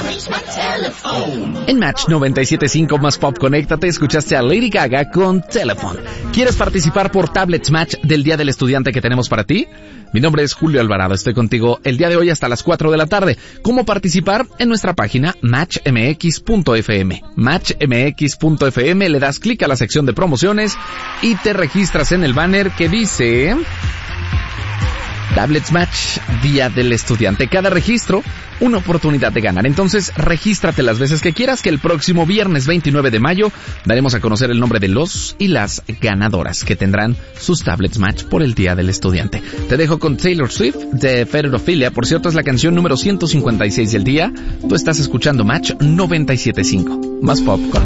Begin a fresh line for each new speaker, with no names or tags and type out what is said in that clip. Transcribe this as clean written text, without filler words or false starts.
En Match 97.5 más Pop, conéctate, escuchaste a Lady Gaga con Telephone. ¿Quieres participar por Tablets Match del Día del Estudiante que tenemos para ti? Mi nombre es Julio Alvarado, estoy contigo el día de hoy hasta las 4 de la tarde. ¿Cómo participar? En nuestra página matchmx.fm. Matchmx.fm, le das clic a la sección de promociones y te registras en el banner que dice Tablets Match, Día del Estudiante. Cada registro, una oportunidad de ganar. Entonces, regístrate las veces que quieras, que el próximo viernes 29 de mayo daremos a conocer el nombre de los y las ganadoras que tendrán sus Tablets Match por el Día del Estudiante. Te dejo con Taylor Swift de Federophilia. Por cierto, es la canción número 156 del día. Tú estás escuchando Match 97.5. Más Pop con